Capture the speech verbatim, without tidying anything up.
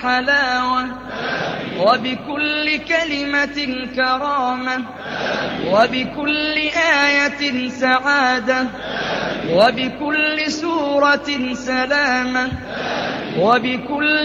حلاوة، وبكل كلمة كرامة، وبكل آية سعادة، وبكل سورة سلامة، وبكل